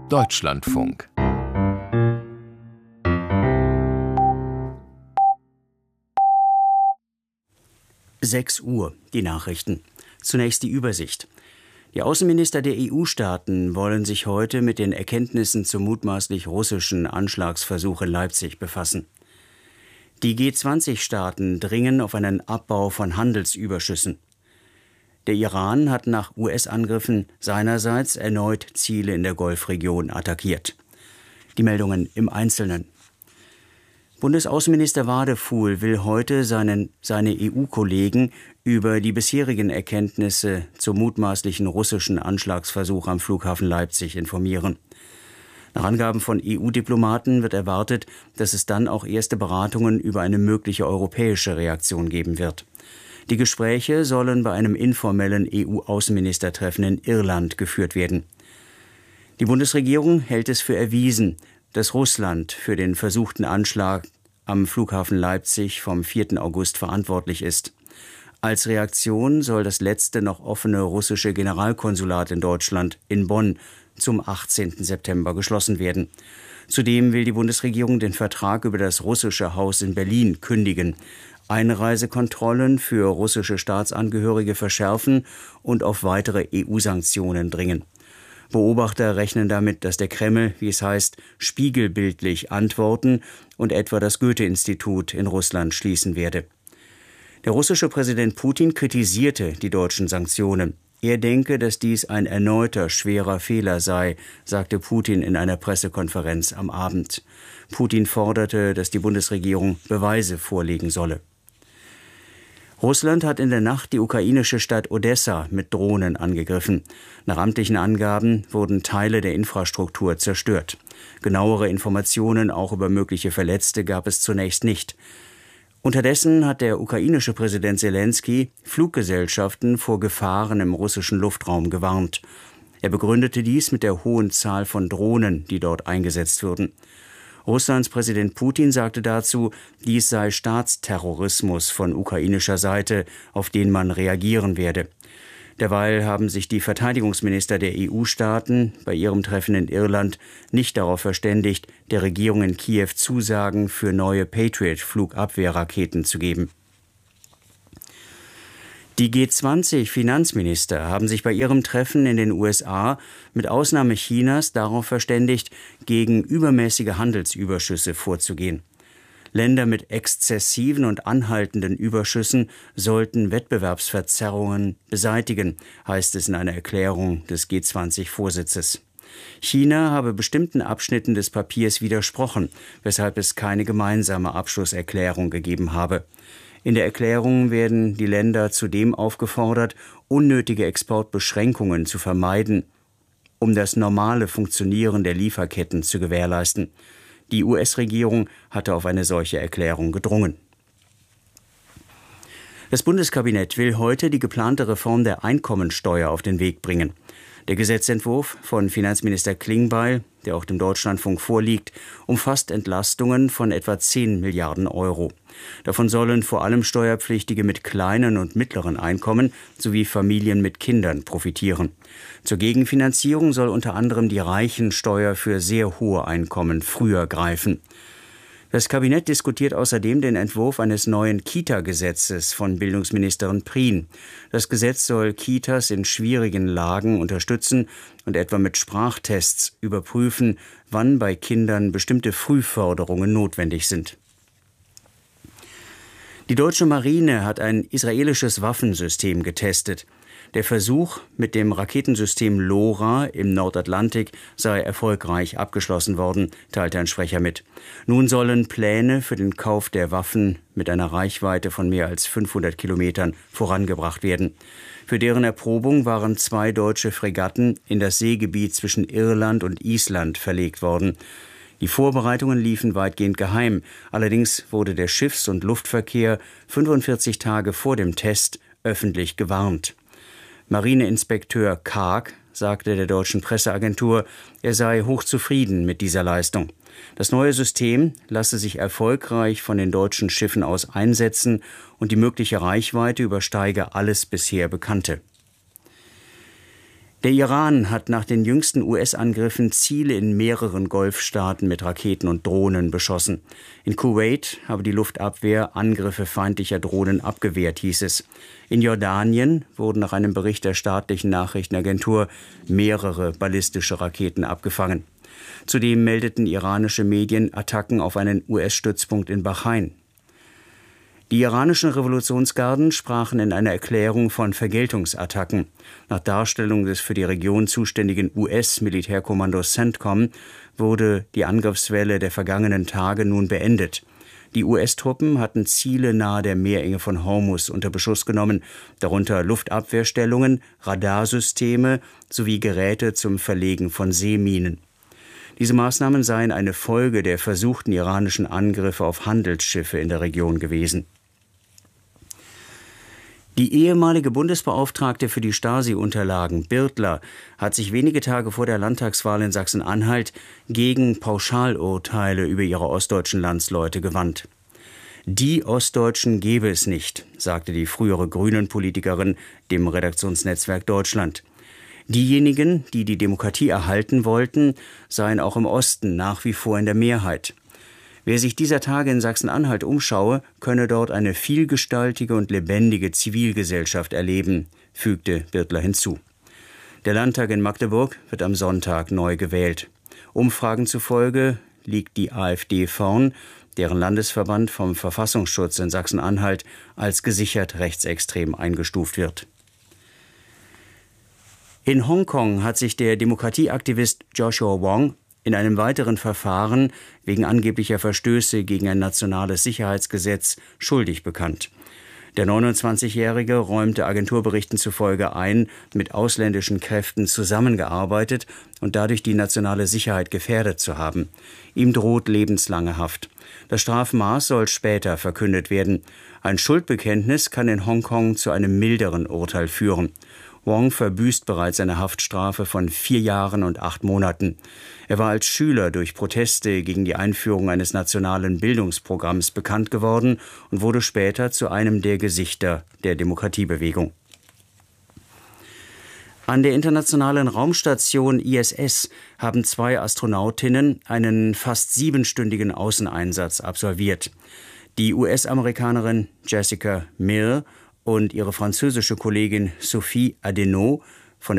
Deutschlandfunk. Uhr, die Nachrichten. Zunächst die Übersicht. Die Außenminister der EU-Staaten wollen sich heute mit den Erkenntnissen zum mutmaßlich russischen Anschlagsversuch in Leipzig befassen. Die G20-Staaten dringen auf einen Abbau von Handelsüberschüssen. Der Iran hat nach US-Angriffen seinerseits erneut Ziele in der Golfregion attackiert. Die Meldungen im Einzelnen. Bundesaußenminister Wadefuhl will heute seine EU-Kollegen über die bisherigen Erkenntnisse zum mutmaßlichen russischen Anschlagsversuch am Flughafen Leipzig informieren. Nach Angaben von EU-Diplomaten wird erwartet, dass es dann auch erste Beratungen über eine mögliche europäische Reaktion geben wird. Die Gespräche sollen bei einem informellen EU-Außenministertreffen in Irland geführt werden. Die Bundesregierung hält es für erwiesen, dass Russland für den versuchten Anschlag am Flughafen Leipzig vom 4. August verantwortlich ist. Als Reaktion soll das letzte noch offene russische Generalkonsulat in Deutschland in Bonn zum 18. September geschlossen werden. Zudem will die Bundesregierung den Vertrag über das russische Haus in Berlin kündigen, Einreisekontrollen für russische Staatsangehörige verschärfen und auf weitere EU-Sanktionen dringen. Beobachter rechnen damit, dass der Kreml, wie es heißt, spiegelbildlich antworten und etwa das Goethe-Institut in Russland schließen werde. Der russische Präsident Putin kritisierte die deutschen Sanktionen. Er denke, dass dies ein erneuter schwerer Fehler sei, sagte Putin in einer Pressekonferenz am Abend. Putin forderte, dass die Bundesregierung Beweise vorlegen solle. Russland hat in der Nacht die ukrainische Stadt Odessa mit Drohnen angegriffen. Nach amtlichen Angaben wurden Teile der Infrastruktur zerstört. Genauere Informationen auch über mögliche Verletzte gab es zunächst nicht. Unterdessen hat der ukrainische Präsident Selenskyj Fluggesellschaften vor Gefahren im russischen Luftraum gewarnt. Er begründete dies mit der hohen Zahl von Drohnen, die dort eingesetzt würden. Russlands Präsident Putin sagte dazu, dies sei Staatsterrorismus von ukrainischer Seite, auf den man reagieren werde. Derweil haben sich die Verteidigungsminister der EU-Staaten bei ihrem Treffen in Irland nicht darauf verständigt, der Regierung in Kiew Zusagen für neue Patriot-Flugabwehrraketen zu geben. Die G20-Finanzminister haben sich bei ihrem Treffen in den USA mit Ausnahme Chinas darauf verständigt, gegen übermäßige Handelsüberschüsse vorzugehen. Länder mit exzessiven und anhaltenden Überschüssen sollten Wettbewerbsverzerrungen beseitigen, heißt es in einer Erklärung des G20-Vorsitzes. China habe bestimmten Abschnitten des Papiers widersprochen, weshalb es keine gemeinsame Abschlusserklärung gegeben habe. In der Erklärung werden die Länder zudem aufgefordert, unnötige Exportbeschränkungen zu vermeiden, um das normale Funktionieren der Lieferketten zu gewährleisten. Die US-Regierung hatte auf eine solche Erklärung gedrungen. Das Bundeskabinett will heute die geplante Reform der Einkommensteuer auf den Weg bringen. Der Gesetzentwurf von Finanzminister Klingbeil, der auch dem Deutschlandfunk vorliegt, umfasst Entlastungen von etwa 10 Milliarden Euro. Davon sollen vor allem Steuerpflichtige mit kleinen und mittleren Einkommen sowie Familien mit Kindern profitieren. Zur Gegenfinanzierung soll unter anderem die Reichensteuer für sehr hohe Einkommen früher greifen. Das Kabinett diskutiert außerdem den Entwurf eines neuen Kita-Gesetzes von Bildungsministerin Prien. Das Gesetz soll Kitas in schwierigen Lagen unterstützen und etwa mit Sprachtests überprüfen, wann bei Kindern bestimmte Frühförderungen notwendig sind. Die deutsche Marine hat ein israelisches Waffensystem getestet. Der Versuch mit dem Raketensystem LoRa im Nordatlantik sei erfolgreich abgeschlossen worden, teilte ein Sprecher mit. Nun sollen Pläne für den Kauf der Waffen mit einer Reichweite von mehr als 500 Kilometern vorangebracht werden. Für deren Erprobung waren 2 deutsche Fregatten in das Seegebiet zwischen Irland und Island verlegt worden. Die Vorbereitungen liefen weitgehend geheim. Allerdings wurde der Schiffs- und Luftverkehr 45 Tage vor dem Test öffentlich gewarnt. Marineinspekteur Karg sagte der deutschen Presseagentur, er sei hochzufrieden mit dieser Leistung. Das neue System lasse sich erfolgreich von den deutschen Schiffen aus einsetzen und die mögliche Reichweite übersteige alles bisher Bekannte. Der Iran hat nach den jüngsten US-Angriffen Ziele in mehreren Golfstaaten mit Raketen und Drohnen beschossen. In Kuwait habe die Luftabwehr Angriffe feindlicher Drohnen abgewehrt, hieß es. In Jordanien wurden nach einem Bericht der staatlichen Nachrichtenagentur mehrere ballistische Raketen abgefangen. Zudem meldeten iranische Medien Attacken auf einen US-Stützpunkt in Bahrain. Die iranischen Revolutionsgarden sprachen in einer Erklärung von Vergeltungsattacken. Nach Darstellung des für die Region zuständigen US-Militärkommandos CENTCOM wurde die Angriffswelle der vergangenen Tage nun beendet. Die US-Truppen hatten Ziele nahe der Meerenge von Hormuz unter Beschuss genommen, darunter Luftabwehrstellungen, Radarsysteme sowie Geräte zum Verlegen von Seeminen. Diese Maßnahmen seien eine Folge der versuchten iranischen Angriffe auf Handelsschiffe in der Region gewesen. Die ehemalige Bundesbeauftragte für die Stasi-Unterlagen, Birtler, hat sich wenige Tage vor der Landtagswahl in Sachsen-Anhalt gegen Pauschalurteile über ihre ostdeutschen Landsleute gewandt. Die Ostdeutschen gebe es nicht, sagte die frühere Grünen-Politikerin dem Redaktionsnetzwerk Deutschland. Diejenigen, die die Demokratie erhalten wollten, seien auch im Osten nach wie vor in der Mehrheit. Wer sich dieser Tage in Sachsen-Anhalt umschaue, könne dort eine vielgestaltige und lebendige Zivilgesellschaft erleben, fügte Birtler hinzu. Der Landtag in Magdeburg wird am Sonntag neu gewählt. Umfragen zufolge liegt die AfD vorn, deren Landesverband vom Verfassungsschutz in Sachsen-Anhalt als gesichert rechtsextrem eingestuft wird. In Hongkong hat sich der Demokratieaktivist Joshua Wong in einem weiteren Verfahren wegen angeblicher Verstöße gegen ein nationales Sicherheitsgesetz schuldig bekannt. Der 29-Jährige räumte Agenturberichten zufolge ein, mit ausländischen Kräften zusammengearbeitet und dadurch die nationale Sicherheit gefährdet zu haben. Ihm droht lebenslange Haft. Das Strafmaß soll später verkündet werden. Ein Schuldbekenntnis kann in Hongkong zu einem milderen Urteil führen. Wong verbüßt bereits eine Haftstrafe von 4 Jahren und 8 Monaten. Er war als Schüler durch Proteste gegen die Einführung eines nationalen Bildungsprogramms bekannt geworden und wurde später zu einem der Gesichter der Demokratiebewegung. An der internationalen Raumstation ISS haben 2 Astronautinnen einen fast 7-stündigen Außeneinsatz absolviert. Die US-Amerikanerin Jessica Meir und ihre französische Kollegin Sophie Adenau